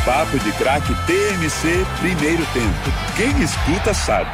Papo de Craque TMC, primeiro tempo. Quem escuta sabe.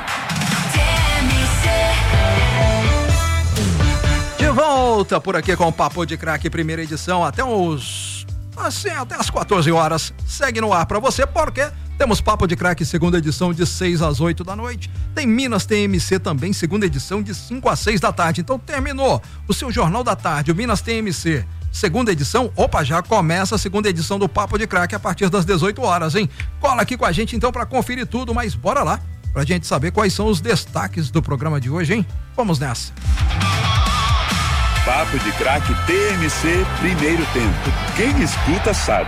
De volta por aqui com o Papo de Craque, primeira edição, até as 14 horas. Segue no ar pra você, porque temos Papo de Craque, segunda edição, de 6 às 8 da noite. Tem Minas TMC também, segunda edição, de 5 às 6 da tarde. Então terminou o seu Jornal da Tarde, o Minas TMC, segunda edição. Já começa a segunda edição do Papo de Craque a partir das 18 horas, hein? Cola aqui com a gente então pra conferir tudo, mas bora lá, pra gente saber quais são os destaques do programa de hoje, hein? Vamos nessa. Papo de Craque TMC, primeiro tempo. Quem escuta sabe.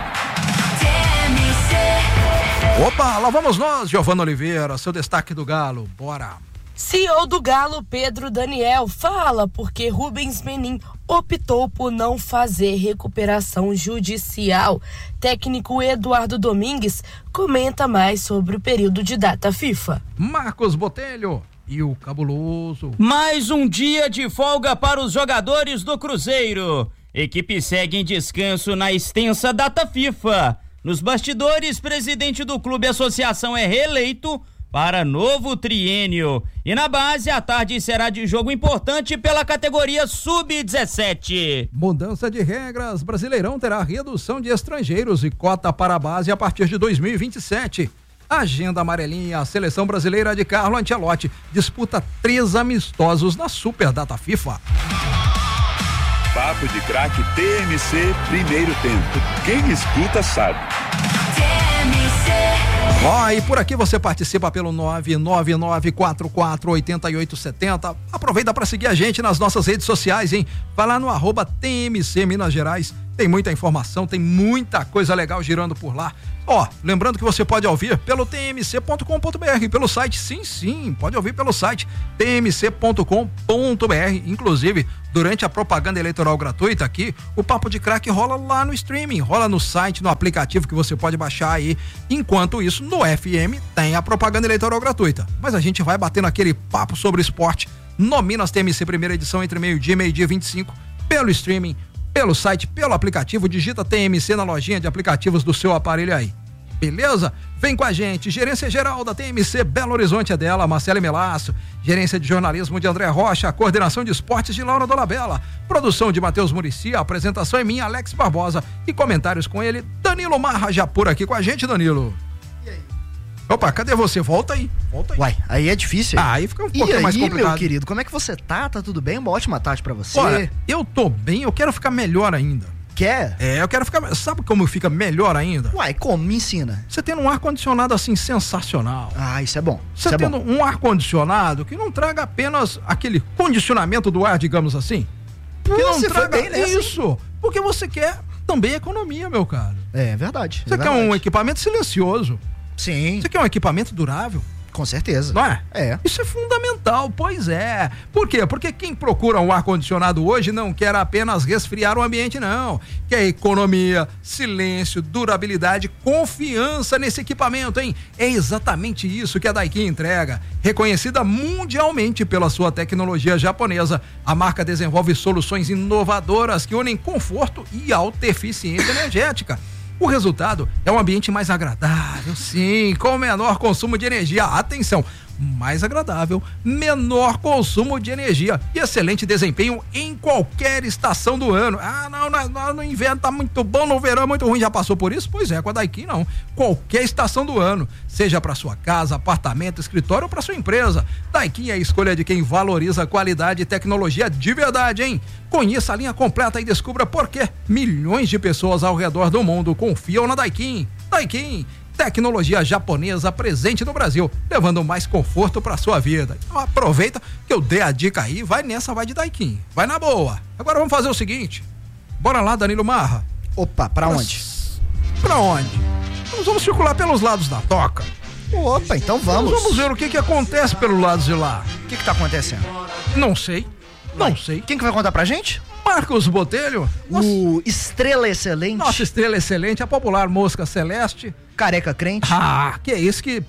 Opa, lá vamos nós, Giovana Oliveira, seu destaque do Galo, bora. CEO do Galo, Pedro Daniel, fala porque Rubens Menin optou por não fazer recuperação judicial. Técnico Eduardo Domingues comenta mais sobre o período de data FIFA. Marcos Botelho e o cabuloso. Mais um dia de folga para os jogadores do Cruzeiro. Equipe segue em descanso na extensa data FIFA. Nos bastidores, presidente do clube associação é reeleito para novo triênio. E na base, a tarde será de jogo importante pela categoria Sub-17. Mudança de regras, Brasileirão terá redução de estrangeiros e cota para a base a partir de 2027. Agenda amarelinha, a seleção brasileira de Carlo Ancelotti disputa 3 amistosos na Super Data FIFA. Papo de Craque TMC, primeiro tempo. Quem escuta sabe. E por aqui você participa pelo 999448870. Aproveita para seguir a gente nas nossas redes sociais, hein? Vai lá no @TMC Minas Gerais. Tem muita informação, tem muita coisa legal girando por lá. Lembrando que você pode ouvir pelo tmc.com.br, pelo site, sim, pode ouvir pelo site tmc.com.br. Inclusive, durante a propaganda eleitoral gratuita aqui, o Papo de Craque rola lá no streaming, rola no site, no aplicativo que você pode baixar aí. Enquanto isso, no FM tem a propaganda eleitoral gratuita. Mas a gente vai batendo aquele papo sobre esporte no Minas TMC, primeira edição, entre meio-dia e meio-dia 25, pelo streaming, pelo site, pelo aplicativo. Digita TMC na lojinha de aplicativos do seu aparelho aí. Beleza? Vem com a gente. Gerência geral da TMC Belo Horizonte é dela, Marcele Melasso. Gerência de jornalismo de André Rocha. Coordenação de esportes de Laura Dolabella. Produção de Matheus Muricy. A apresentação é minha, Alex Barbosa. E comentários com ele, Danilo Marra, já por aqui com a gente, Danilo. E aí? Opa, cadê você? Volta aí. Uai, aí é difícil. Aí fica um pouquinho mais complicado. Meu querido, como é que você tá? Tá tudo bem? Uma ótima tarde pra você. Olha, eu tô bem, eu quero ficar melhor ainda. Quer? Eu quero ficar... Sabe como fica melhor ainda? Uai, como? Me ensina. Você tendo um ar-condicionado assim sensacional. Isso é bom. Você tendo um ar-condicionado que não traga apenas aquele condicionamento do ar, digamos assim. Que não traga isso. Porque você quer também economia, meu caro. É verdade. Você quer um equipamento silencioso. Sim. Você quer um equipamento durável. Com certeza. Não é? É. Isso é fundamental, pois é. Por quê? Porque quem procura um ar-condicionado hoje não quer apenas resfriar o ambiente, não. Quer economia, silêncio, durabilidade, confiança nesse equipamento, hein? É exatamente isso que a Daikin entrega. Reconhecida mundialmente pela sua tecnologia japonesa, a marca desenvolve soluções inovadoras que unem conforto e alta eficiência energética. O resultado é um ambiente mais agradável, sim, com menor consumo de energia. Atenção, mais agradável, menor consumo de energia e excelente desempenho em qualquer estação do ano. No inverno tá muito bom, no verão é muito ruim, já passou por isso? Pois é, com a Daikin não. Qualquer estação do ano, seja para sua casa, apartamento, escritório ou para sua empresa. Daikin é a escolha de quem valoriza qualidade e tecnologia de verdade, hein? Conheça a linha completa e descubra por que milhões de pessoas ao redor do mundo confiam na Daikin. Daikin, tecnologia japonesa presente no Brasil, levando mais conforto para sua vida. Então aproveita que eu dei a dica aí, vai de Daikin, vai na boa. Agora vamos fazer o seguinte, bora lá, Danilo Marra. Opa, pra onde? Pra onde? Nós vamos circular pelos lados da toca. Opa, então vamos. Nós vamos ver o que acontece pelos lados de lá. O que tá acontecendo? Não sei. Quem que vai contar pra gente? Marcos Botelho. O Estrela Excelente. Nossa Estrela Excelente, a popular Mosca Celeste. Careca Crente. Que é isso que...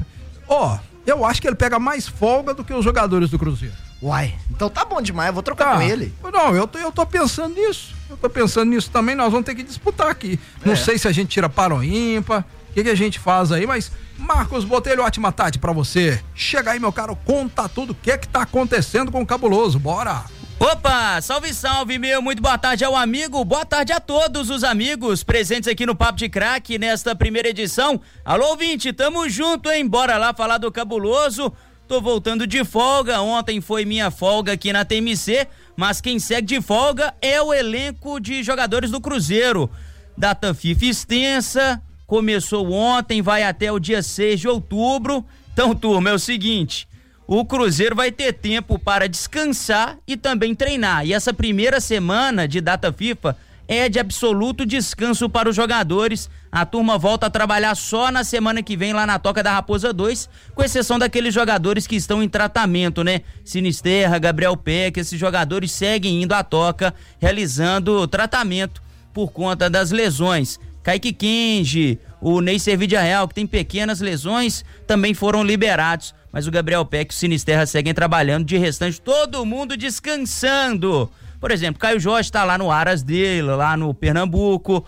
eu acho que ele pega mais folga do que os jogadores do Cruzeiro. Uai, então tá bom demais, eu vou trocar com ele. Não, eu tô pensando nisso. Eu tô pensando nisso também, nós vamos ter que disputar aqui. Não sei se a gente tira para ou ímpar. que a gente faz aí, mas Marcos Botelho, ótima tarde pra você. Chega aí, meu caro, conta tudo o que tá acontecendo com o Cabuloso, bora! Opa, salve, salve, meu, muito boa tarde ao amigo, boa tarde a todos os amigos presentes aqui no Papo de Craque nesta primeira edição. Alô, ouvinte, tamo junto, hein, bora lá falar do Cabuloso. Tô voltando de folga, ontem foi minha folga aqui na TMC, mas quem segue de folga é o elenco de jogadores do Cruzeiro. Data FIFA extensa, começou ontem, vai até o dia 6 de outubro. Então, turma, é o seguinte... O Cruzeiro vai ter tempo para descansar e também treinar. E essa primeira semana de data FIFA é de absoluto descanso para os jogadores. A turma volta a trabalhar só na semana que vem lá na Toca da Raposa 2, com exceção daqueles jogadores que estão em tratamento, né? Sinisterra, Gabriel Peck, esses jogadores seguem indo à Toca, realizando tratamento por conta das lesões. Kaique Kenji, o Ney Servídia Real, que tem pequenas lesões, também foram liberados. Mas o Gabriel Peck e o Sinisterra seguem trabalhando, de restante todo mundo descansando. Por exemplo, Caio Jorge tá lá no Aras dele, lá no Pernambuco,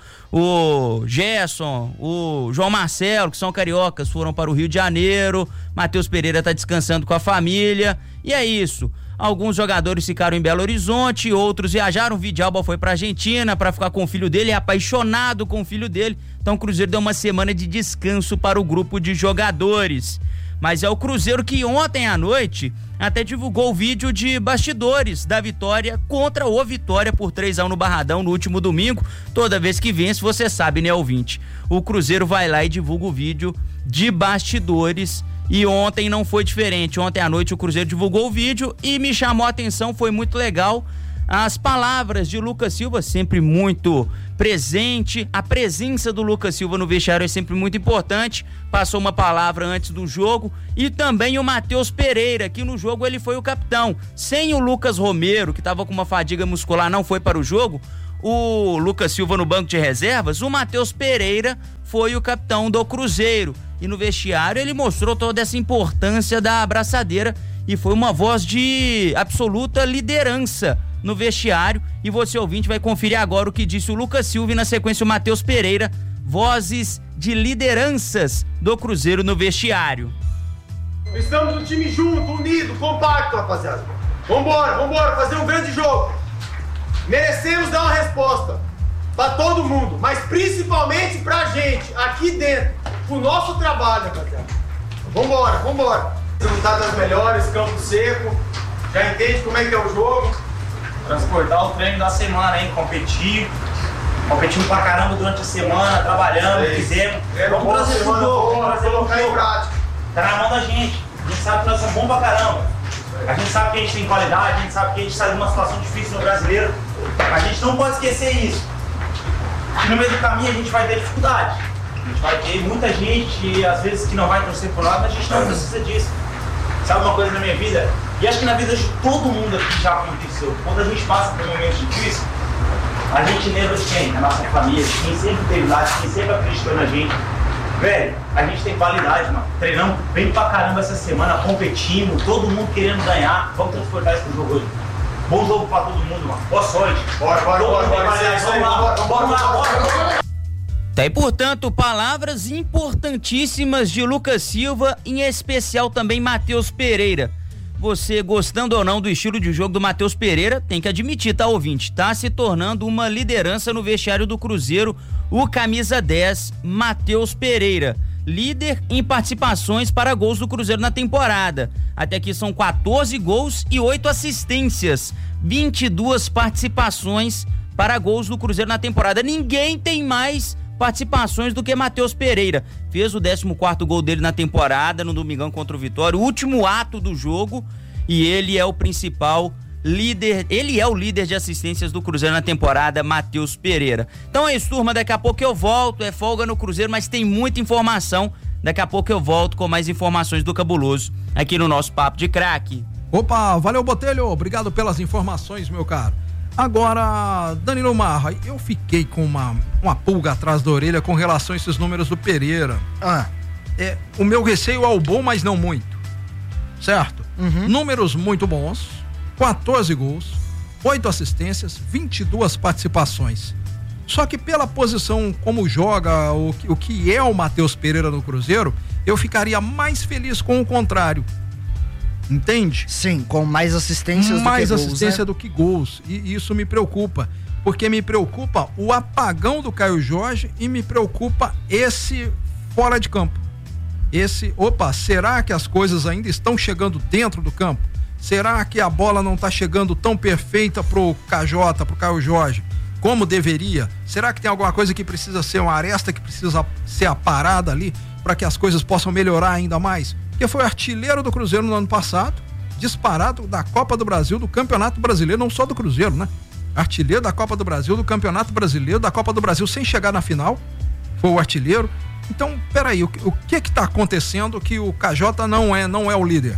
o Gerson, o João Marcelo, que são cariocas, foram para o Rio de Janeiro, Matheus Pereira tá descansando com a família, e é isso. Alguns jogadores ficaram em Belo Horizonte, outros viajaram, o Vidalba foi pra Argentina para ficar com o filho dele, é apaixonado com o filho dele, então o Cruzeiro deu uma semana de descanso para o grupo de jogadores. Mas é o Cruzeiro que ontem à noite até divulgou o vídeo de bastidores da vitória contra o Vitória por 3-1 no Barradão no último domingo. Toda vez que vence, você sabe, né, ouvinte? O Cruzeiro vai lá e divulga o vídeo de bastidores e ontem não foi diferente. Ontem à noite o Cruzeiro divulgou o vídeo e me chamou a atenção, foi muito legal. As palavras de Lucas Silva, sempre muito presente, a presença do Lucas Silva no vestiário é sempre muito importante, passou uma palavra antes do jogo, e também o Matheus Pereira, que no jogo ele foi o capitão. Sem o Lucas Romero, que estava com uma fadiga muscular, não foi para o jogo, o Lucas Silva no banco de reservas, o Matheus Pereira foi o capitão do Cruzeiro, e no vestiário ele mostrou toda essa importância da abraçadeira, e foi uma voz de absoluta liderança no vestiário, e você ouvinte vai conferir agora o que disse o Lucas Silva e na sequência o Matheus Pereira, vozes de lideranças do Cruzeiro no vestiário. Estamos um time junto, unido, compacto, rapaziada. Vambora, fazer um grande jogo. Merecemos dar uma resposta pra todo mundo, mas principalmente pra gente, aqui dentro, o nosso trabalho, rapaziada. Vambora. Resultado das melhores, campo seco, já entende como é que é o jogo. Transportar o treino da semana, hein? Competimos pra caramba durante a semana, trabalhando, fizemos. Vamos trazer pro jogo, vamos colocar em prática. Tá na mão da gente. A gente sabe que nós somos bons pra caramba. A gente sabe que a gente tem qualidade, a gente sabe que a gente está numa situação difícil no brasileiro. A gente não pode esquecer isso. E no meio do caminho a gente vai ter dificuldade. A gente vai ter muita gente, às vezes, que não vai torcer por nada, mas a gente não precisa disso. Sabe uma coisa na minha vida? E acho que na vida de todo mundo aqui já aconteceu. Quando a gente passa por momentos difíceis, a gente lembra de quem? A nossa família, de quem sempre teve lá, de quem sempre acreditou na gente. Velho, a gente tem qualidade, mano. Treinamos bem pra caramba essa semana, competimos, todo mundo querendo ganhar. Vamos transportar isso pro jogo hoje. Bom jogo pra todo mundo, mano. Boa sorte. Bora. Vamos lá. Tá aí, portanto, palavras importantíssimas de Lucas Silva, em especial também Matheus Pereira. Você, gostando ou não do estilo de jogo do Matheus Pereira, tem que admitir, tá, ouvinte? Tá se tornando uma liderança no vestiário do Cruzeiro, o camisa 10, Matheus Pereira. Líder em participações para gols do Cruzeiro na temporada. Até aqui são 14 gols e 8 assistências. 22 participações para gols do Cruzeiro na temporada. Ninguém tem mais participações do que Matheus Pereira. Fez o 14º gol dele na temporada, no domingão contra o Vitória, o último ato do jogo, e ele é o principal líder, ele é o líder de assistências do Cruzeiro na temporada, Matheus Pereira. Então é isso, turma, daqui a pouco eu volto, é folga no Cruzeiro, mas tem muita informação, daqui a pouco eu volto com mais informações do Cabuloso, aqui no nosso Papo de Craque. Opa, valeu, Botelho, obrigado pelas informações, meu caro. Agora, Danilo Marra, eu fiquei com uma pulga atrás da orelha com relação a esses números do Pereira. O meu receio é o bom, mas não muito. Certo? Números muito bons, 14 gols, 8 assistências, 22 participações. Só que pela posição como joga, o que é o Matheus Pereira no Cruzeiro, eu ficaria mais feliz com o contrário. Entende? Sim, com mais assistências mais do que gols, assistência né? do que gols. E isso me preocupa. Porque me preocupa o apagão do Caio Jorge e me preocupa esse fora de campo. Será que as coisas ainda estão chegando dentro do campo? Será que a bola não está chegando tão perfeita pro KJ, pro Caio Jorge, como deveria? Será que tem alguma coisa que precisa ser uma aresta, que precisa ser aparada ali, para que as coisas possam melhorar ainda mais? Porque foi artilheiro do Cruzeiro no ano passado, disparado da Copa do Brasil, do Campeonato Brasileiro, não só do Cruzeiro, né? Artilheiro da Copa do Brasil, do Campeonato Brasileiro, da Copa do Brasil, sem chegar na final, foi o artilheiro. Então, peraí, o que está acontecendo que o KJ não é o líder?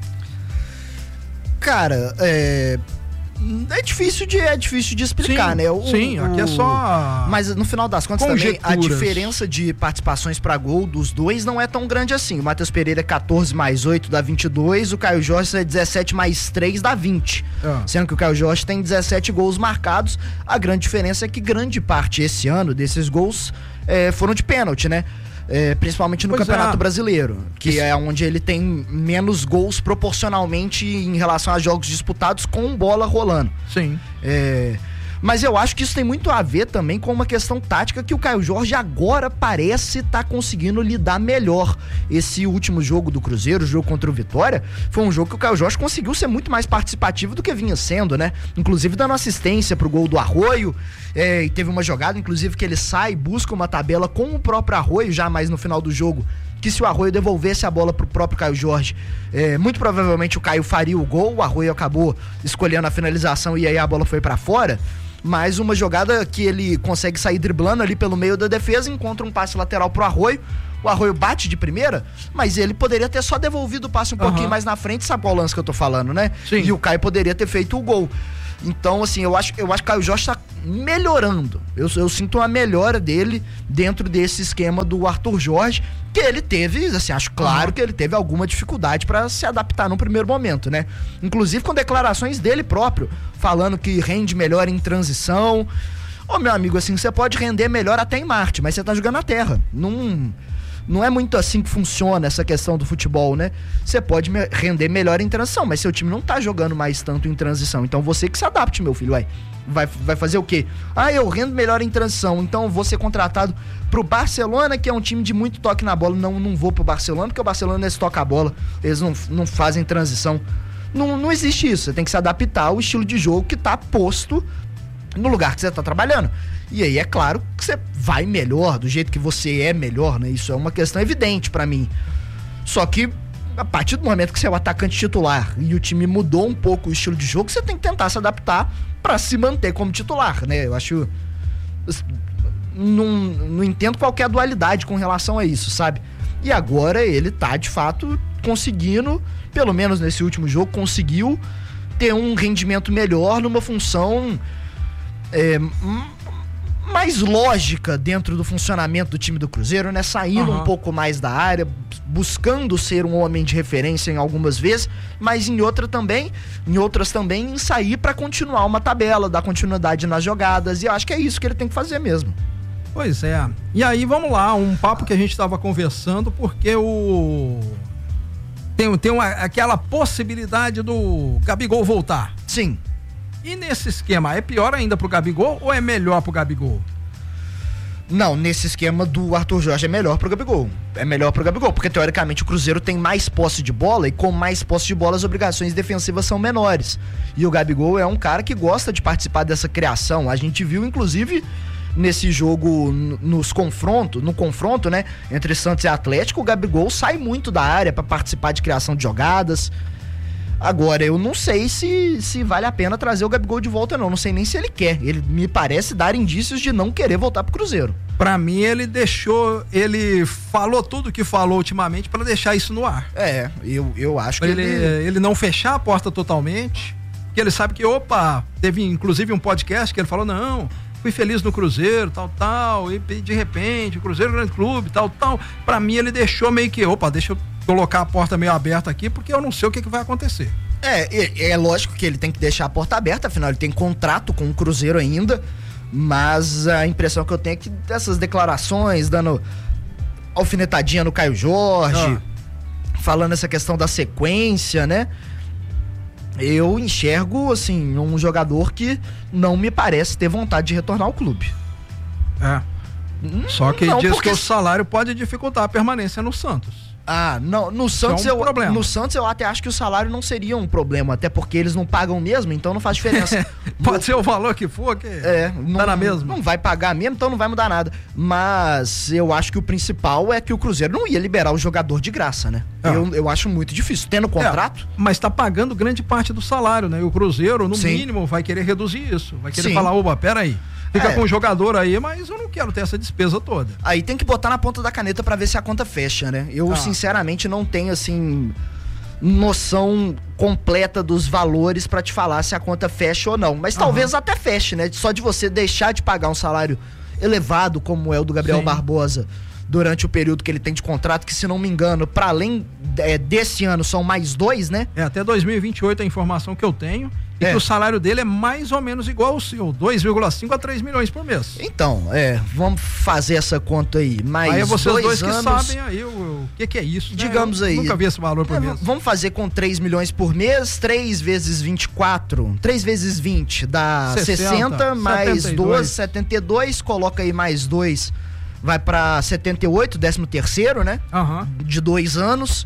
Cara, é difícil de explicar, sim, né? Sim, aqui é só... Mas no final das contas também, a diferença de participações para gol dos dois não é tão grande assim. O Matheus Pereira é 14 mais 8 dá 22, o Caio Jorge é 17 mais 3 dá 20. Sendo que o Caio Jorge tem 17 gols marcados. A grande diferença é que grande parte esse ano desses gols foram de pênalti, né? Principalmente no Campeonato Brasileiro, que é onde ele tem menos gols proporcionalmente em relação a jogos disputados com bola rolando. Sim. Mas eu acho que isso tem muito a ver também com uma questão tática que o Caio Jorge agora parece estar conseguindo lidar melhor. Esse último jogo do Cruzeiro, o jogo contra o Vitória, foi um jogo que o Caio Jorge conseguiu ser muito mais participativo do que vinha sendo, né? Inclusive dando assistência pro gol do Arroio, e teve uma jogada, inclusive, que ele sai, busca uma tabela com o próprio Arroio, já mais no final do jogo, que se o Arroio devolvesse a bola pro próprio Caio Jorge, muito provavelmente o Caio faria o gol. O Arroio acabou escolhendo a finalização e aí a bola foi pra fora. Mas uma jogada que ele consegue sair driblando ali pelo meio da defesa, encontra um passe lateral pro Arroio. O Arroio bate de primeira, mas ele poderia ter só devolvido o passe um pouquinho mais na frente, sabe qual lance que eu tô falando, né? Sim. E o Caio poderia ter feito o gol. Então, assim, eu acho que o Caio Jorge tá melhorando. Eu sinto uma melhora dele dentro desse esquema do Arthur Jorge, que ele teve, assim, acho claro que ele teve alguma dificuldade para se adaptar no primeiro momento, né? Inclusive com declarações dele próprio, falando que rende melhor em transição. Ô, meu amigo, assim, você pode render melhor até em Marte, mas você tá jogando na Terra. Não é muito assim que funciona essa questão do futebol, né? Você pode render melhor em transição, mas seu time não tá jogando mais tanto em transição. Então você que se adapte, meu filho, vai fazer o quê? Eu rendo melhor em transição, então vou ser contratado pro Barcelona, que é um time de muito toque na bola. Não vou pro Barcelona, porque o Barcelona eles tocam a bola, eles não fazem transição. Não existe isso, você tem que se adaptar ao estilo de jogo que tá posto no lugar que você tá trabalhando. E aí é claro que você vai melhor, do jeito que você é melhor, né? Isso é uma questão evidente pra mim. Só que a partir do momento que você é o atacante titular e o time mudou um pouco o estilo de jogo, você tem que tentar se adaptar pra se manter como titular, né? Eu acho... Não entendo qualquer dualidade com relação a isso, sabe? E agora ele tá, de fato, conseguindo, pelo menos nesse último jogo, conseguiu ter um rendimento melhor numa função... mais lógica dentro do funcionamento do time do Cruzeiro, né? Saindo um pouco mais da área, buscando ser um homem de referência em algumas vezes, mas em outras também em sair para continuar uma tabela, dar continuidade nas jogadas, e eu acho que é isso que ele tem que fazer mesmo. Pois é. E aí, vamos lá, um papo que a gente estava conversando, porque tem aquela possibilidade do Gabigol voltar. Sim. E nesse esquema, é pior ainda pro Gabigol ou é melhor pro Gabigol? Não, nesse esquema do Arthur Jorge é melhor pro Gabigol. É melhor pro Gabigol, porque teoricamente o Cruzeiro tem mais posse de bola e com mais posse de bola as obrigações defensivas são menores. E o Gabigol é um cara que gosta de participar dessa criação. A gente viu, inclusive, nesse jogo, no confronto, né, entre Santos e Atlético, o Gabigol sai muito da área para participar de criação de jogadas. Agora, eu não sei se vale a pena trazer o Gabigol de volta, não. Não sei nem se ele quer. Ele me parece dar indícios de não querer voltar pro Cruzeiro. Pra mim, ele falou tudo que falou ultimamente pra deixar isso no ar. Eu acho que ele não fechar a porta totalmente, porque ele sabe que, teve inclusive um podcast que ele falou, não, fui feliz no Cruzeiro, tal, e de repente, o Cruzeiro é um grande clube, tal. Pra mim, ele deixou meio que, deixa eu colocar a porta meio aberta aqui, porque eu não sei o que vai acontecer. É lógico que ele tem que deixar a porta aberta, afinal ele tem contrato com o Cruzeiro ainda, Mas a impressão que eu tenho é que dessas declarações, dando alfinetadinha no Caio Jorge, falando essa questão da sequência, né? Eu enxergo, assim, um jogador que não me parece ter vontade de retornar ao clube. Só que diz que o salário pode dificultar a permanência no Santos. Não, no Santos no Santos eu até acho que o salário não seria um problema, até porque eles não pagam mesmo, então não faz diferença. Pode ser o valor que for, que tá na mesma. Não vai pagar mesmo, então não vai mudar nada. Mas eu acho que o principal é que o Cruzeiro não ia liberar o jogador de graça, né? Eu acho muito difícil, tendo contrato. Mas tá pagando grande parte do salário, né? E o Cruzeiro, no mínimo, vai querer reduzir isso. Vai querer falar, opa, peraí. Fica com o jogador aí, mas eu não quero ter essa despesa toda. Aí tem que botar na ponta da caneta pra ver se a conta fecha, né? Eu, sinceramente, não tenho, assim, noção completa dos valores pra te falar se a conta fecha ou não. Mas talvez até feche, né? Só de você deixar de pagar um salário elevado, como é o do Gabriel Barbosa, durante o período que ele tem de contrato, que, se não me engano, pra além desse ano, são mais 2, né? Até 2028 a informação que eu tenho. E que o salário dele é mais ou menos igual ao seu, 2,5 a 3 milhões por mês. Então, vamos fazer essa conta aí. Mais aí é vocês 2 dois anos, que sabem aí o que é isso. Digamos, né? Aí. Nunca vi esse valor por mês. Vamos fazer com 3 milhões por mês, 3 vezes 24, 3 vezes 20 dá 60 mais 12, 72, coloca aí mais 2, vai pra 78, 13º, né? De 2 anos.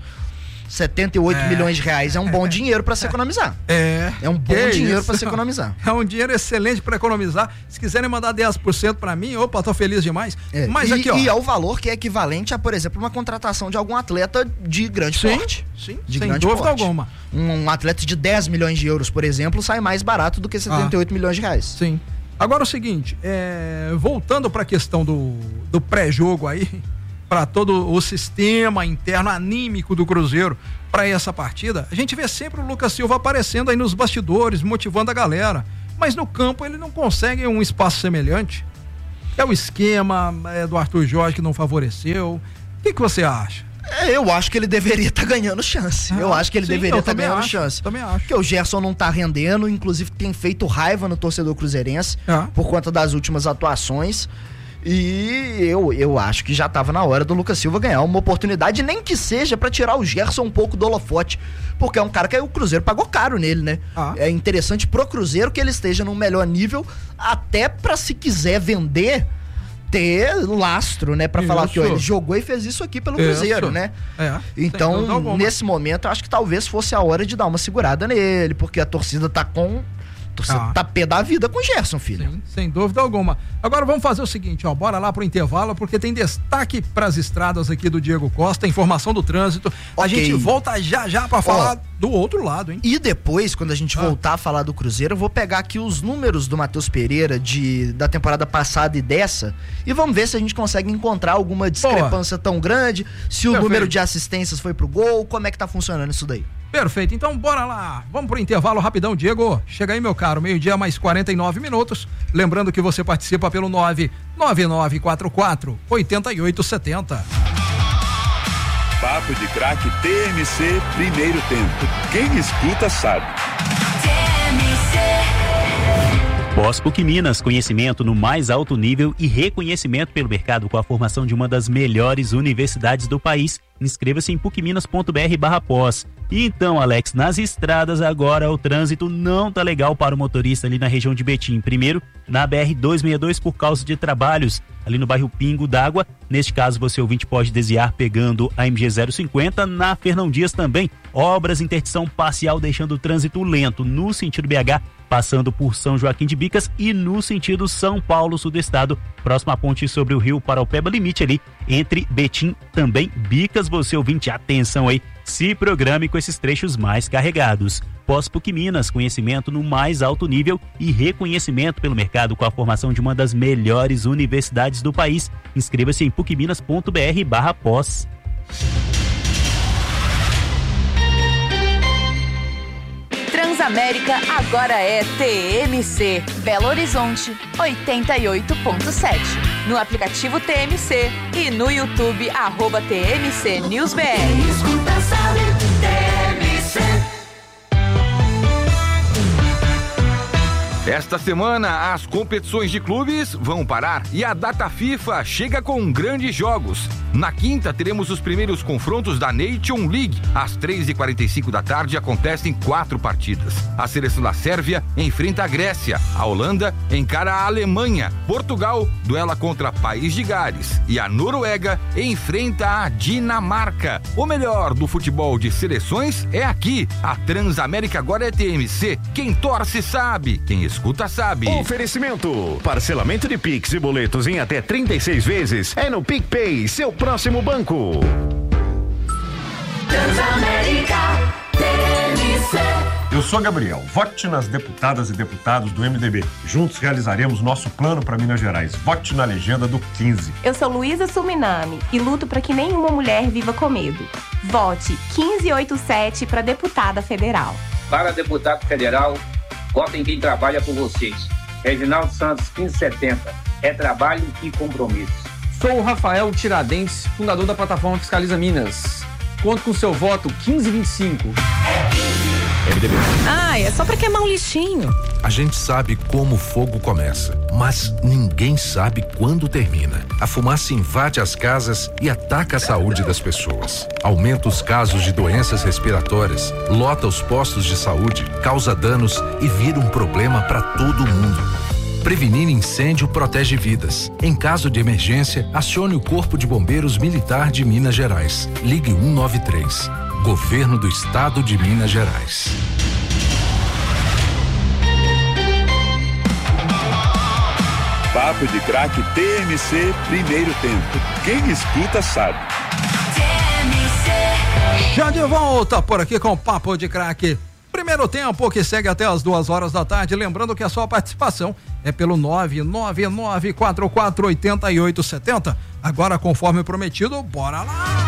78 milhões de reais é um bom dinheiro pra se economizar. É um bom dinheiro pra se economizar. É um dinheiro excelente pra economizar. Se quiserem mandar 10% pra mim, opa, tô feliz demais. Mas aqui, ó. E é o valor que é equivalente a, por exemplo, uma contratação de algum atleta de grande porte. Sim, de sem grande dúvida porte. alguma. Um atleta de 10 milhões de euros, por exemplo, sai mais barato do que 78 milhões de reais. Sim. Agora o seguinte, voltando pra questão do pré-jogo aí, para todo o sistema interno anímico do Cruzeiro para essa partida, a gente vê sempre o Lucas Silva aparecendo aí nos bastidores, motivando a galera, mas no campo ele não consegue um espaço semelhante. É o esquema do Arthur Jorge que não favoreceu. O que você acha? Eu acho que ele deveria estar ganhando chance. Eu acho que ele deveria estar ganhando chance. Também acho. Porque o Gerson não tá rendendo, inclusive tem feito raiva no torcedor cruzeirense por conta das últimas atuações. E eu acho que já tava na hora do Lucas Silva ganhar uma oportunidade, nem que seja pra tirar o Gerson um pouco do holofote, porque é um cara que o Cruzeiro pagou caro nele, né? É interessante pro Cruzeiro que ele esteja num melhor nível, até pra, se quiser vender, ter lastro, né? Pra falar que ele jogou e fez isso aqui pelo Cruzeiro, né? Então, nesse momento, eu acho que talvez fosse a hora de dar uma segurada nele, porque a torcida tá tá pé da vida com o Gerson, filho. Sim, sem dúvida alguma. Agora vamos fazer o seguinte, bora lá pro intervalo, porque tem destaque pras estradas aqui do Diego Costa, informação do trânsito. A gente volta já pra falar do outro lado, hein? E depois, quando a gente voltar a falar do Cruzeiro, eu vou pegar aqui os números do Matheus Pereira da temporada passada e dessa, e vamos ver se a gente consegue encontrar alguma discrepância tão grande, se o número de assistências foi pro gol, como é que tá funcionando isso daí. Perfeito, então bora lá, vamos pro intervalo rapidão, Diego, chega aí meu caro, 12:00 49 minutos, lembrando que você participa pelo 99944-8870. Papo de Craque TMC, primeiro tempo, quem escuta sabe. POS-PUC Minas, conhecimento no mais alto nível e reconhecimento pelo mercado com a formação de uma das melhores universidades do país. Inscreva-se em pucminas.br/pós. E então, Alex, nas estradas agora o trânsito não tá legal para o motorista ali na região de Betim. Primeiro, na BR-262 por causa de trabalhos ali no bairro Pingo d'Água. Neste caso, você ouvinte pode desviar pegando a MG 050. Na Fernão Dias também, obras interdição parcial deixando o trânsito lento no sentido BH, passando por São Joaquim de Bicas, e no sentido São Paulo, sul do estado, próximo à ponte sobre o rio Paraupeba, limite ali entre Betim também Bicas. Você ouvinte, atenção aí, se programe com esses trechos mais carregados. POS-PUC Minas, conhecimento no mais alto nível e reconhecimento pelo mercado com a formação de uma das melhores universidades do país. Inscreva-se em pucminas.br/pós. Transamérica agora é TMC, Belo Horizonte 88.7. No aplicativo TMC e no YouTube @TMC News BR. Escuta, sabe, TMC. Esta semana, as competições de clubes vão parar e a data FIFA chega com grandes jogos. Na quinta, teremos os primeiros confrontos da Nation League. Às 3h45 da tarde, acontecem 4 partidas. A seleção da Sérvia enfrenta a Grécia. A Holanda encara a Alemanha. Portugal duela contra País de Gales. E a Noruega enfrenta a Dinamarca. O melhor do futebol de seleções é aqui. A Transamérica agora é TMC. Quem torce sabe, quem escuta sabe. Oferecimento: parcelamento de Pix e boletos em até 36 vezes é no PicPay, seu próximo banco. Transamérica TMC. Eu sou Gabriel. Vote nas deputadas e deputados do MDB. Juntos realizaremos nosso plano para Minas Gerais. Vote na legenda do 15. Eu sou Luísa Suminami e luto para que nenhuma mulher viva com medo. Vote 1587 para deputada federal. Para deputado federal, votem quem trabalha por vocês. Reginaldo Santos, 1570. É trabalho e compromisso. Sou o Rafael Tiradentes, fundador da plataforma Fiscaliza Minas. Conto com seu voto 1525. MDB. É só pra queimar um lixinho. A gente sabe como o fogo começa, mas ninguém sabe quando termina. A fumaça invade as casas e ataca a saúde das pessoas. Aumenta os casos de doenças respiratórias, lota os postos de saúde, causa danos e vira um problema para todo mundo. Prevenir incêndio protege vidas. Em caso de emergência, acione o Corpo de Bombeiros Militar de Minas Gerais. Ligue 193. Governo do Estado de Minas Gerais. Papo de Craque TMC, primeiro tempo. Quem escuta sabe. Já de volta por aqui com o Papo de Craque. Primeiro tempo que segue até as 2h da tarde. Lembrando que a sua participação é pelo 999448870. Agora, conforme prometido, bora lá!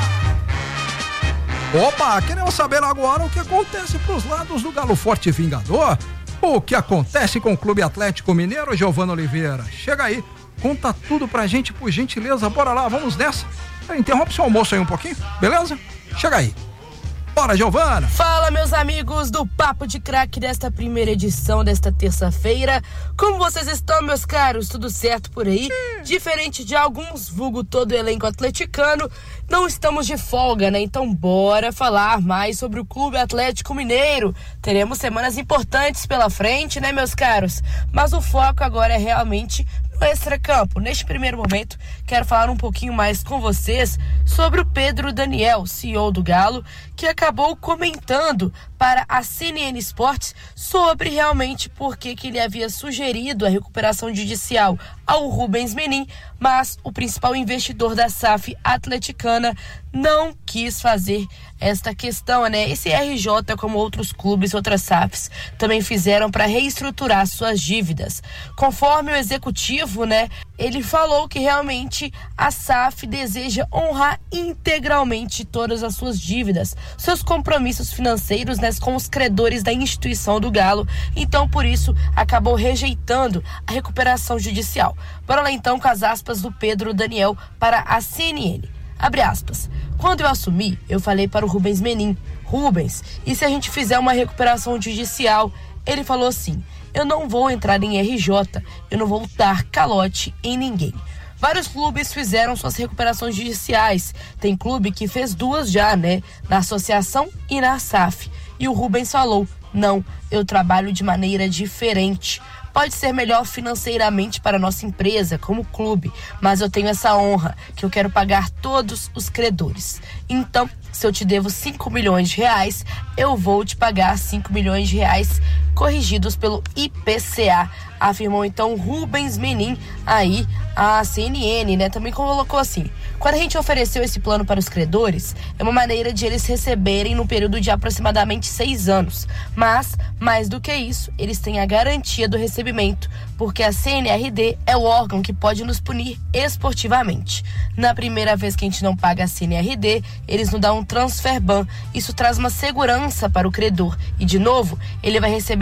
Opa, queremos saber agora o que acontece pros lados do Galo Forte Vingador? O que acontece com o Clube Atlético Mineiro, Giovana Oliveira? Chega aí, conta tudo pra gente, por gentileza. Bora lá, vamos nessa. Interrompe seu almoço aí um pouquinho, beleza? Chega aí. Bora, Giovana! Fala, meus amigos do Papo de Craque desta primeira edição desta terça-feira. Como vocês estão, meus caros? Tudo certo por aí? Diferente de alguns, vulgo todo o elenco atleticano, não estamos de folga, né? Então bora falar mais sobre o Clube Atlético Mineiro. Teremos semanas importantes pela frente, né, meus caros? Mas o foco agora é realmente no extracampo. Neste primeiro momento, quero falar um pouquinho mais com vocês sobre o Pedro Daniel, CEO do Galo, que acabou comentando para a CNN Sports sobre realmente por que ele havia sugerido a recuperação judicial ao Rubens Menin, mas o principal investidor da SAF atleticana não quis fazer esta questão, né? Esse RJ, como outros clubes, outras SAFs, também fizeram para reestruturar suas dívidas. Conforme o executivo, né, ele falou que realmente a SAF deseja honrar integralmente todas as suas dívidas, seus compromissos financeiros, né, com os credores da instituição do Galo. Então, por isso, acabou rejeitando a recuperação judicial. Bora lá então com as aspas do Pedro Daniel para a CNN. Abre aspas. Quando eu assumi, eu falei para o Rubens Menin: Rubens, e se a gente fizer uma recuperação judicial? Ele falou assim: eu não vou entrar em RJ, eu não vou dar calote em ninguém. Vários clubes fizeram suas recuperações judiciais. Tem clube que fez 2 já, né? Na associação e na SAF. E o Rubens falou: não, eu trabalho de maneira diferente. Pode ser melhor financeiramente para a nossa empresa, como clube, mas eu tenho essa honra, que eu quero pagar todos os credores. Então, se eu te devo 5 milhões de reais, eu vou te pagar 5 milhões de reais corrigidos pelo IPCA, afirmou então Rubens Menin aí a CNN, né? Também colocou assim: quando a gente ofereceu esse plano para os credores, é uma maneira de eles receberem no período de aproximadamente 6 anos, mas mais do que isso, eles têm a garantia do recebimento, porque a CNRD é o órgão que pode nos punir esportivamente. Na primeira vez que a gente não paga a CNRD, eles nos dão um transfer ban. Isso traz uma segurança para o credor e, de novo, ele vai receber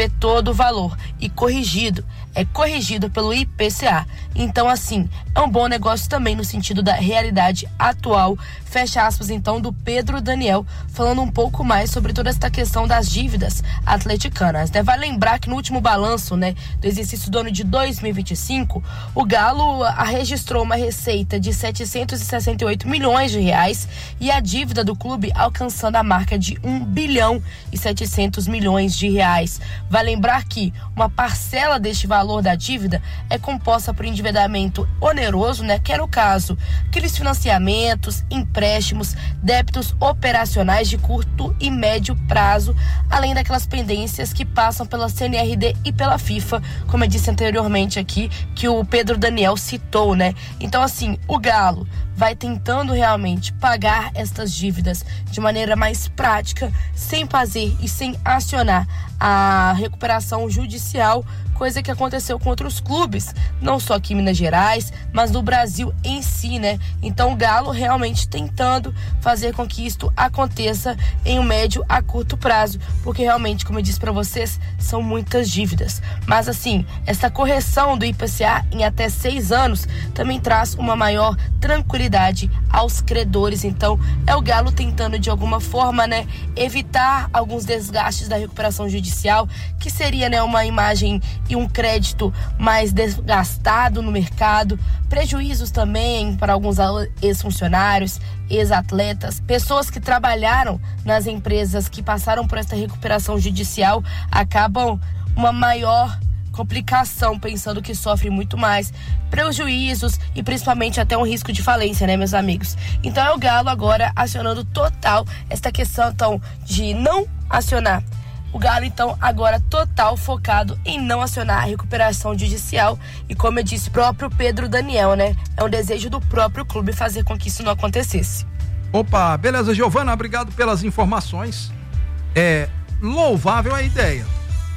receber todo o valor e corrigido pelo IPCA. Então, assim, é um bom negócio também no sentido da realidade atual. Fecha aspas, então, do Pedro Daniel, falando um pouco mais sobre toda essa questão das dívidas atleticanas, né? Vai lembrar que no último balanço, né, do exercício do ano de 2025, o Galo registrou uma receita de 768 milhões de reais e a dívida do clube alcançando a marca de 1 bilhão e 700 milhões de reais. Vai lembrar que uma parcela deste valor da dívida é composta por endividamento oneroso, né, que era o caso, aqueles financiamentos, empréstimos, débitos operacionais de curto e médio prazo, além daquelas pendências que passam pela CNRD e pela FIFA, como eu disse anteriormente aqui, que o Pedro Daniel citou, né? Então, assim, o Galo vai tentando realmente pagar estas dívidas de maneira mais prática, sem fazer e sem acionar a recuperação judicial, coisa que aconteceu com outros clubes, não só aqui em Minas Gerais, mas no Brasil em si, né? Então o Galo realmente tentando fazer com que isto aconteça em um médio a curto prazo, porque realmente, como eu disse para vocês, são muitas dívidas. Mas assim, essa correção do IPCA em até 6 anos também traz uma maior tranquilidade aos credores. Então é o Galo tentando de alguma forma, né, evitar alguns desgastes da recuperação judicial, que seria, né, uma imagem e um crédito mais desgastado no mercado, prejuízos também para alguns ex-funcionários, ex-atletas, pessoas que trabalharam nas empresas que passaram por essa recuperação judicial, acabam uma maior complicação, pensando que sofre muito mais prejuízos e principalmente até um risco de falência, né, meus amigos? Então é o Galo agora acionando total esta questão, então, de não acionar. O Galo, então, agora total focado em não acionar a recuperação judicial e, como eu disse, próprio Pedro Daniel, né? É um desejo do próprio clube fazer com que isso não acontecesse. Opa, beleza, Giovana, obrigado pelas informações. É louvável a ideia.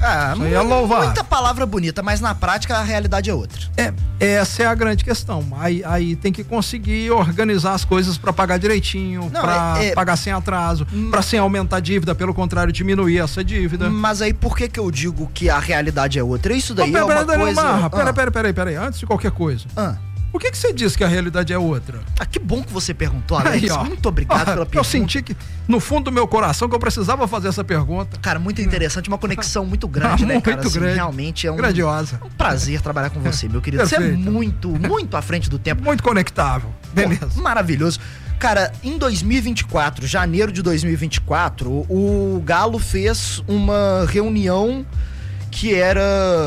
Muita palavra bonita, mas na prática a realidade é outra. Essa é a grande questão. Aí tem que conseguir organizar as coisas para pagar direitinho, para pagar sem atraso, para sem aumentar a dívida, pelo contrário, diminuir essa dívida. Mas aí por que eu digo que a realidade é outra? Isso daí é uma coisa... Peraí, antes de qualquer coisa. Por que você diz que a realidade é outra? Que bom que você perguntou, Alex. Aí, muito obrigado pela pergunta. Eu senti que, no fundo do meu coração, que eu precisava fazer essa pergunta. Cara, muito interessante, uma conexão muito grande, né, cara? Muito grande. Realmente é grandiosa. Um prazer trabalhar com você, meu querido. Perfeito. Você é muito à frente do tempo. Muito conectável. Beleza. Pô, maravilhoso. Cara, em 2024, janeiro de 2024, o Galo fez uma reunião que era...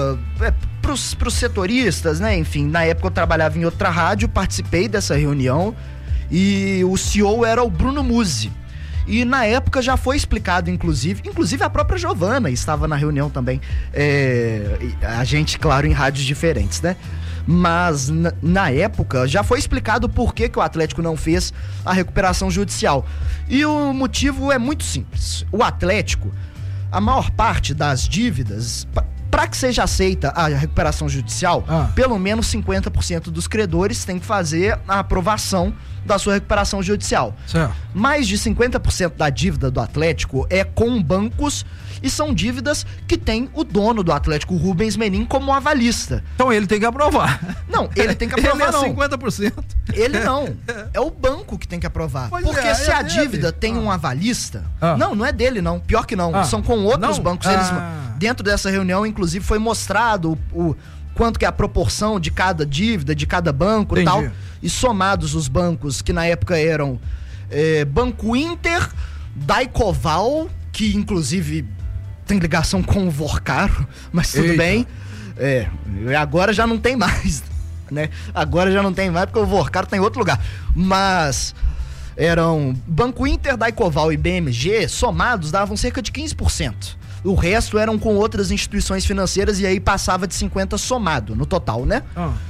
Pros setoristas, né? Enfim, na época eu trabalhava em outra rádio, participei dessa reunião e o CEO era o Bruno Musi. E na época já foi explicado, inclusive a própria Giovana estava na reunião também. A gente, claro, em rádios diferentes, né? Mas na época já foi explicado por que o Atlético não fez a recuperação judicial. E o motivo é muito simples. O Atlético, a maior parte das dívidas... Para que seja aceita a recuperação judicial, pelo menos 50% dos credores tem que fazer a aprovação da sua recuperação judicial. Certo. Mais de 50% da dívida do Atlético é com bancos e são dívidas que tem o dono do Atlético, o Rubens Menin, como avalista. Então ele tem que aprovar. Não, ele tem que aprovar. Ele é 50%. Ele não. É o banco que tem que aprovar. Porque se a dívida tem um avalista... Não é dele, não. Pior que não. São com outros bancos. Eles, dentro dessa reunião, inclusive, foi mostrado o quanto que é a proporção de cada dívida, de cada banco e tal. E somados os bancos, que na época eram Banco Inter, Daicoval, que inclusive tem ligação com o Vorcaro, mas tudo bem. Agora já não tem mais, né? Agora já não tem mais porque o Vorcaro tá em outro lugar. Mas eram Banco Inter, Daicoval e BMG, somados davam cerca de 15%. O resto eram com outras instituições financeiras e aí passava de 50% somado no total, né?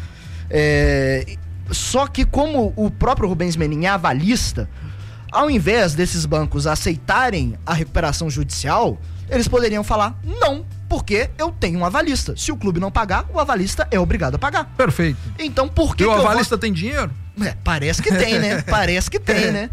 Só que como o próprio Rubens Menin é avalista, ao invés desses bancos aceitarem a recuperação judicial, eles poderiam falar não, porque eu tenho um avalista. Se o clube não pagar, o avalista é obrigado a pagar. Perfeito. Então por que o avalista tem dinheiro? Parece que tem, né? Parece que tem, né?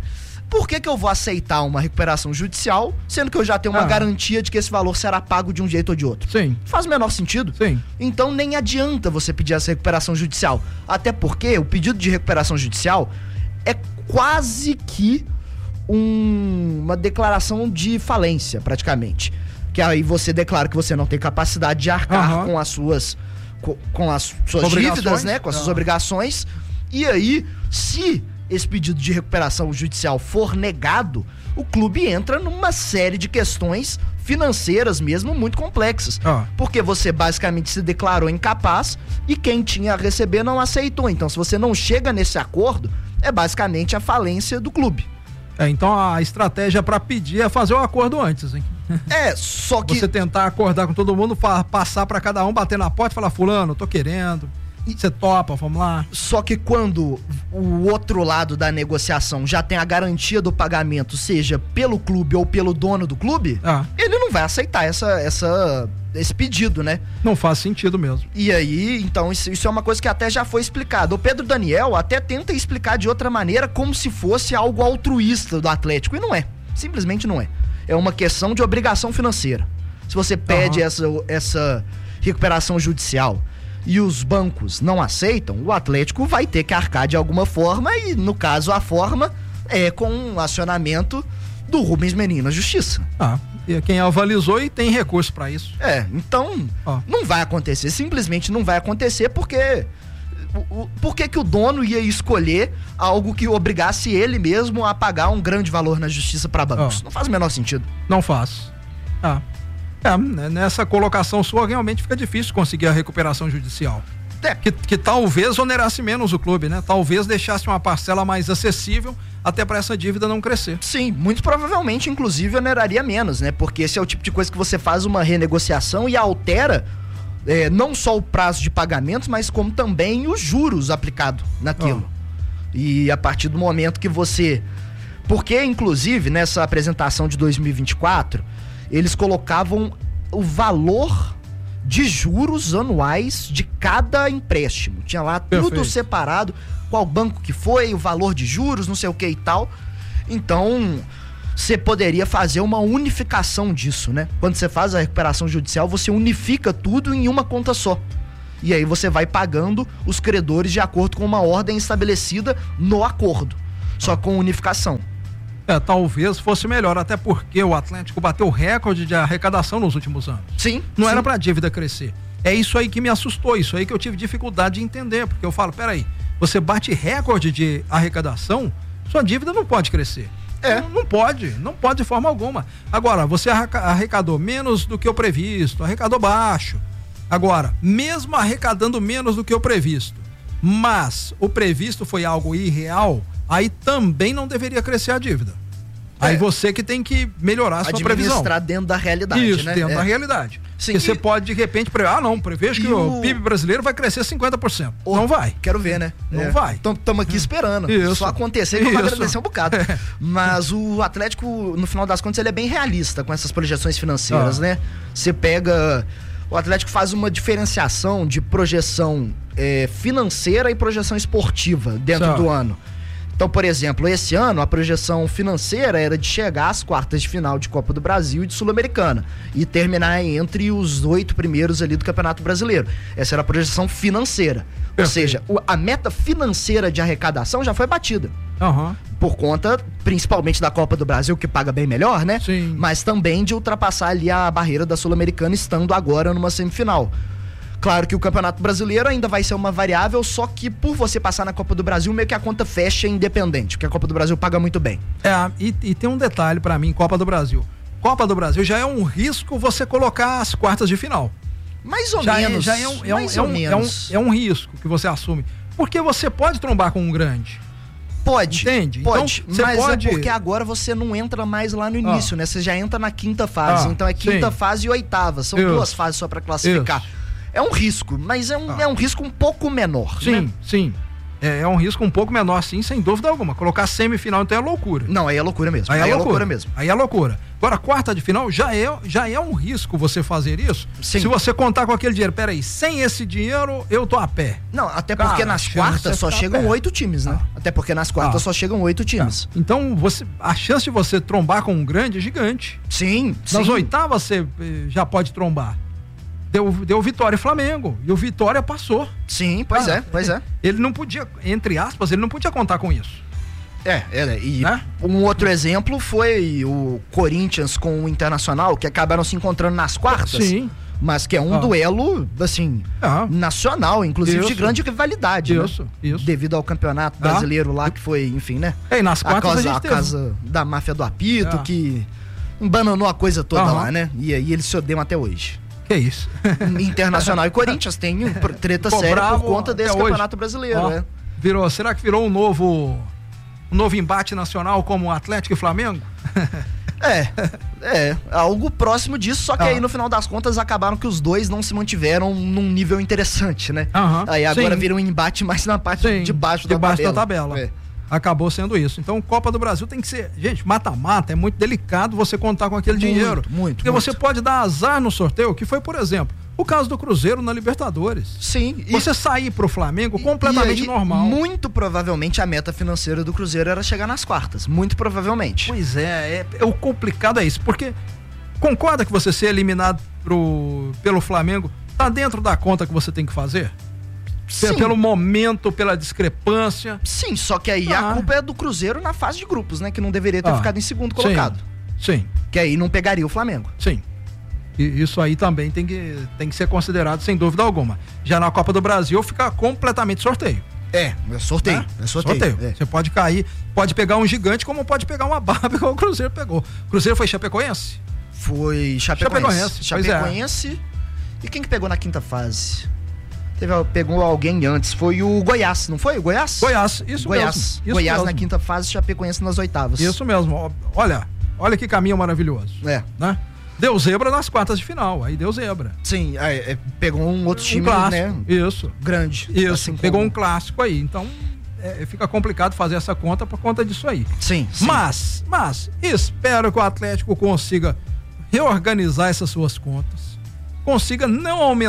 Por que eu vou aceitar uma recuperação judicial, sendo que eu já tenho uma garantia de que esse valor será pago de um jeito ou de outro? Sim. Faz o menor sentido. Sim. Então nem adianta você pedir essa recuperação judicial. Até porque o pedido de recuperação judicial é quase que uma declaração de falência, praticamente. Que aí você declara que você não tem capacidade de arcar com as suas dívidas, né? Com as suas obrigações. E aí, se esse pedido de recuperação judicial for negado, o clube entra numa série de questões financeiras mesmo muito complexas. Porque você basicamente se declarou incapaz e quem tinha a receber não aceitou. Então, se você não chega nesse acordo, é basicamente a falência do clube. Então a estratégia para pedir é fazer o acordo antes, hein? Só que... Você tentar acordar com todo mundo, passar para cada um, bater na porta e falar, fulano, tô querendo... Você topa, vamos lá. Só que quando o outro lado da negociação já tem a garantia do pagamento, seja pelo clube ou pelo dono do clube, ele não vai aceitar esse pedido, né? Não faz sentido mesmo. E aí, então, isso é uma coisa que até já foi explicado. O Pedro Daniel até tenta explicar de outra maneira, como se fosse algo altruísta do Atlético, e não é. Simplesmente não é. É uma questão de obrigação financeira. Se você pede essa recuperação judicial e os bancos não aceitam, o Atlético vai ter que arcar de alguma forma, e no caso a forma é com um acionamento do Rubens Menin na justiça. E quem avalizou e tem recurso para isso. Então não vai acontecer, simplesmente não vai acontecer, porque por que o dono ia escolher algo que obrigasse ele mesmo a pagar um grande valor na justiça para bancos? Não faz o menor sentido. Não faz. Nessa colocação sua realmente fica difícil conseguir a recuperação judicial. Que talvez onerasse menos o clube, né? Talvez deixasse uma parcela mais acessível até para essa dívida não crescer. Sim, muito provavelmente, inclusive, oneraria menos, né? Porque esse é o tipo de coisa que você faz uma renegociação e altera não só o prazo de pagamentos, mas como também os juros aplicados naquilo. E a partir do momento que você... Porque, inclusive, nessa apresentação de 2024... eles colocavam o valor de juros anuais de cada empréstimo. Tinha lá tudo separado, qual banco que foi, o valor de juros, não sei o que e tal. Então, você poderia fazer uma unificação disso, né? Quando você faz a recuperação judicial, você unifica tudo em uma conta só. E aí você vai pagando os credores de acordo com uma ordem estabelecida no acordo, só com unificação. Talvez fosse melhor, até porque o Atlético bateu recorde de arrecadação nos últimos anos. Sim. Não era pra dívida crescer. É isso aí que me assustou, isso aí que eu tive dificuldade de entender, porque eu falo, peraí, você bate recorde de arrecadação, sua dívida não pode crescer. Não pode de forma alguma. Agora, você arrecadou menos do que o previsto, arrecadou baixo. Agora, mesmo arrecadando menos do que o previsto, mas o previsto foi algo irreal, aí também não deveria crescer a dívida. Aí você que tem que melhorar a sua previsão. Administrar dentro da realidade, isso, né? dentro da realidade. Sim, porque você pode, de repente, prevejo que o PIB brasileiro vai crescer 50%. Não vai. Quero ver, né? Não vai. Então, estamos aqui esperando. Isso. Só acontecer que eu vou agradecer um bocado. Mas o Atlético, no final das contas, ele é bem realista com essas projeções financeiras, né? Você pega... O Atlético faz uma diferenciação de projeção financeira e projeção esportiva dentro do ano. Então, por exemplo, esse ano a projeção financeira era de chegar às quartas de final de Copa do Brasil e de Sul-Americana e terminar entre os 8 primeiros ali do Campeonato Brasileiro. Essa era a projeção financeira. Ou seja, a meta financeira de arrecadação já foi batida. Por conta, principalmente da Copa do Brasil, que paga bem melhor, né? Sim. Mas também de ultrapassar ali a barreira da Sul-Americana estando agora numa semifinal. Claro que o Campeonato Brasileiro ainda vai ser uma variável, só que por você passar na Copa do Brasil, meio que a conta fecha independente, porque a Copa do Brasil paga muito bem. E tem um detalhe pra mim, Copa do Brasil. Copa do Brasil já é um risco você colocar as quartas de final. Mais ou menos. É um risco que você assume. Porque você pode trombar com um grande. Pode. Entende? Pode, então, mas pode... é porque agora você não entra mais lá no início, né? Você já entra na quinta fase. Então é quinta fase e oitava. São duas fases só pra classificar. É um risco, mas é um risco um pouco menor, né? Sim. É um risco um pouco menor, sim, sem dúvida alguma. Colocar semifinal, então, é loucura. Não, aí é loucura mesmo. Aí é loucura mesmo. Aí é loucura. Agora, quarta de final já é um risco você fazer isso. Sim. Se você contar com aquele dinheiro, peraí, sem esse dinheiro eu tô a pé. Não, até porque nas quartas só chegam 8 times, né? Até porque nas quartas só chegam 8 times. Então, a chance de você trombar com um grande é gigante. Sim. Nas oitavas você já pode trombar. Deu Vitória e Flamengo. E o Vitória passou. Sim, pois é. Ele não podia, entre aspas, ele não podia contar com isso. E um outro exemplo foi o Corinthians com o Internacional, que acabaram se encontrando nas quartas. Sim. Mas que é um duelo, assim, nacional, inclusive de grande rivalidade. Isso. Devido ao campeonato brasileiro lá, que foi, enfim, né? E nas quartas a casa da máfia do apito, que embananou a coisa toda lá, né? E aí eles se odeiam até hoje. Que isso? Internacional e Corinthians tem treta séria por conta desse campeonato brasileiro, né? Será que virou um novo embate nacional como Atlético e Flamengo? Algo próximo disso, só que aí no final das contas acabaram que os dois não se mantiveram num nível interessante, né? Aí agora vira um embate mais na parte de baixo da tabela. Acabou sendo isso. Então, Copa do Brasil tem que ser... Gente, mata-mata, é muito delicado você contar com aquele dinheiro. Porque você pode dar azar no sorteio, que foi, por exemplo, o caso do Cruzeiro na Libertadores. Sim. Você sair pro Flamengo completamente normal. Muito provavelmente a meta financeira do Cruzeiro era chegar nas quartas. Muito provavelmente. Pois o complicado é isso. Porque concorda que você ser eliminado pelo Flamengo tá dentro da conta que você tem que fazer? Sim. Pelo momento, pela discrepância. Sim, só que aí a culpa é do Cruzeiro na fase de grupos, né? Que não deveria ter ficado em segundo colocado. Sim. Que aí não pegaria o Flamengo. Sim. E isso aí também tem que ser considerado, sem dúvida alguma. Já na Copa do Brasil fica completamente sorteio. É sorteio. É sorteio. Você pode cair, pode pegar um gigante, como pode pegar uma barba, igual o Cruzeiro pegou. O Cruzeiro foi Chapecoense? Foi Chapecoense. E quem que pegou na quinta fase? Pegou alguém antes, foi o Goiás, não foi? O Goiás? Goiás, isso mesmo. Goiás na quinta fase, Chapecoense nas oitavas. Isso mesmo. Olha que caminho maravilhoso. Né? Deu zebra nas quartas de final, aí deu zebra. Sim, pegou um outro time, clássico, né? Isso. Grande. Isso, assim pegou um clássico aí, então fica complicado fazer essa conta por conta disso aí. Sim. Mas espero que o Atlético consiga reorganizar essas suas contas, consiga não aumentar